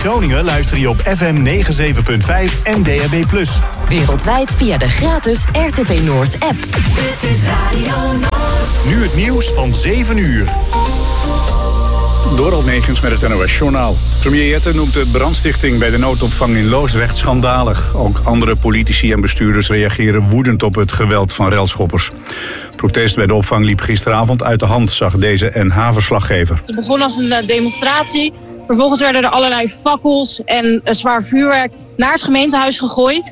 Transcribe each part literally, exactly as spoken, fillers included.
Groningen luister je op F M negenenzeventig komma vijf en D A B plus. Wereldwijd via de gratis R T V Noord app. Dit is Radio Noord. Nu het nieuws van zeven uur. Dorald Megens met het N O S-journaal. Premier Jette noemt de brandstichting bij de noodopvang in Loosdrecht schandalig. Ook andere politici en bestuurders reageren woedend op het geweld van relschoppers. Protest bij de opvang liep gisteravond uit de hand, zag deze N H-verslaggever. Het begon als een demonstratie. Vervolgens werden er allerlei fakkels en zwaar vuurwerk naar het gemeentehuis gegooid.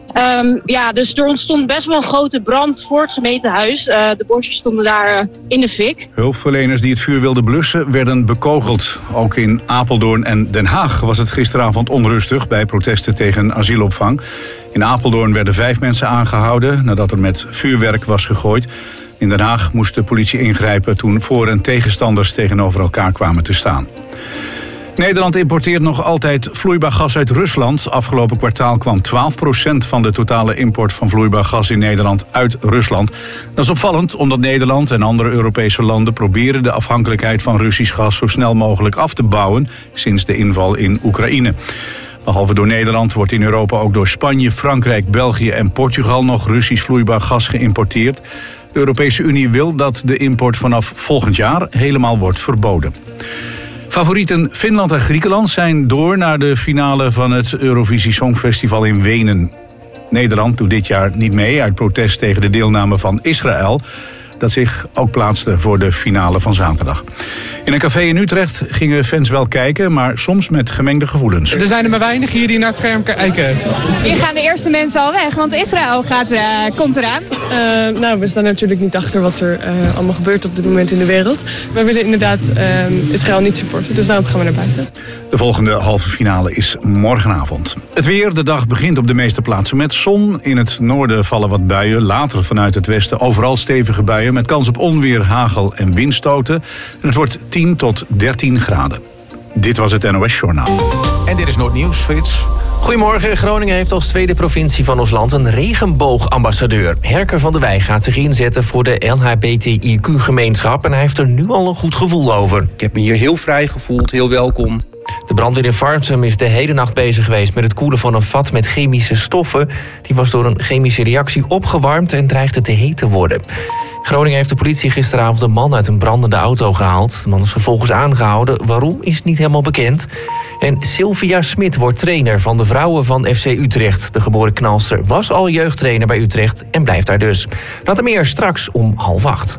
Um, ja, dus er ontstond best wel een grote brand voor het gemeentehuis. Uh, de bosjes stonden daar uh, in de fik. Hulpverleners die het vuur wilden blussen werden bekogeld. Ook in Apeldoorn en Den Haag was het gisteravond onrustig bij protesten tegen asielopvang. In Apeldoorn werden vijf mensen aangehouden nadat er met vuurwerk was gegooid. In Den Haag moest de politie ingrijpen toen voor- en tegenstanders tegenover elkaar kwamen te staan. Nederland importeert nog altijd vloeibaar gas uit Rusland. Afgelopen kwartaal kwam twaalf procent van de totale import van vloeibaar gas in Nederland uit Rusland. Dat is opvallend omdat Nederland en andere Europese landen proberen de afhankelijkheid van Russisch gas zo snel mogelijk af te bouwen sinds de inval in Oekraïne. Behalve door Nederland wordt in Europa ook door Spanje, Frankrijk, België en Portugal nog Russisch vloeibaar gas geïmporteerd. De Europese Unie wil dat de import vanaf volgend jaar helemaal wordt verboden. Favorieten Finland en Griekenland zijn door naar de finale van het Eurovisie Songfestival in Wenen. Nederland doet dit jaar niet mee uit protest tegen de deelname van Israël, dat zich ook plaatste voor de finale van zaterdag. In een café in Utrecht gingen fans wel kijken, maar soms met gemengde gevoelens. Er zijn er maar weinig hier die naar het scherm kijken. Hier gaan de eerste mensen al weg, want Israël gaat, uh, komt eraan. Uh, nou, we staan natuurlijk niet achter wat er uh, allemaal gebeurt op dit moment in de wereld. We willen inderdaad uh, Israël niet supporten, dus daarom gaan we naar buiten. De volgende halve finale is morgenavond. Het weer, de dag begint op de meeste plaatsen met zon. In het noorden vallen wat buien, later vanuit het westen overal stevige buien met kans op onweer, hagel en windstoten. En het wordt tien tot dertien graden. Dit was het N O S-journaal. En dit is Noordnieuws, Frits. Goedemorgen. Groningen heeft als tweede provincie van ons land een regenboogambassadeur. Herker van der Wij gaat zich inzetten voor de L H B T I Q-gemeenschap en hij heeft er nu al een goed gevoel over. Ik heb me hier heel vrij gevoeld, heel welkom. De brandweer in Farmsum is de hele nacht bezig geweest met het koelen van een vat met chemische stoffen. Die was door een chemische reactie opgewarmd en dreigde te heet te worden. Groningen heeft de politie gisteravond een man uit een brandende auto gehaald. De man is vervolgens aangehouden. Waarom is niet helemaal bekend. En Sylvia Smit wordt trainer van de vrouwen van F C Utrecht. De geboren knalster was al jeugdtrainer bij Utrecht en blijft daar dus. Dat en meer straks om half acht.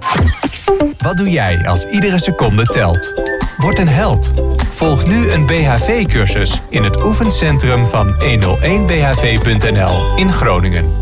Wat doe jij als iedere seconde telt? Word een held. Volg nu een B H V-cursus in het oefencentrum van honderdéén B H V punt N L in Groningen.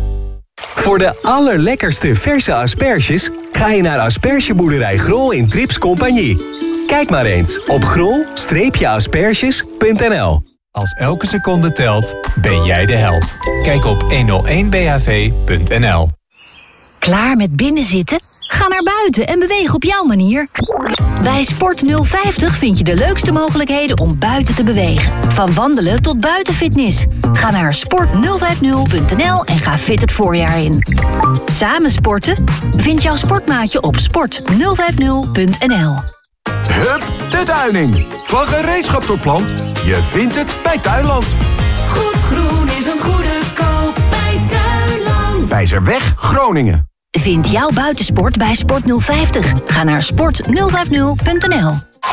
Voor de allerlekkerste verse asperges ga je naar aspergeboerderij Grol in Trips Compagnie. Kijk maar eens op grol asperges punt N L. Als elke seconde telt, ben jij de held. Kijk op honderdéén B H V punt N L. Klaar met binnenzitten? Ga naar buiten en beweeg op jouw manier. Bij Sport nul vijftig vind je de leukste mogelijkheden om buiten te bewegen. Van wandelen tot buitenfitness. Ga naar sport nul vijftig punt N L en ga fit het voorjaar in. Samen sporten? Vind jouw sportmaatje op sport nul vijftig punt N L. Hup, de tuining. Van gereedschap tot plant. Je vindt het bij Tuinland. Goed groen is een goede koop bij Tuinland. Wijzerweg, Groningen. Vind jouw buitensport bij Sport nul vijftig. Ga naar sport nul vijftig punt N L.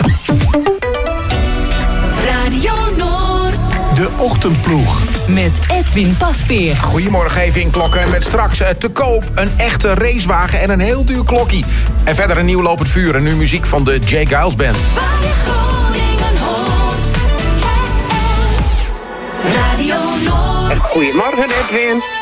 Radio Noord. De Ochtendploeg. Met Edwin Pasveer. Goedemorgen, even inklokken met straks uh, te koop een echte racewagen en een heel duur klokkie. En verder een nieuw lopend vuur en nu muziek van de J. Giles Band. Waar je Groningen hoort. Radio Noord. Goedemorgen Edwin.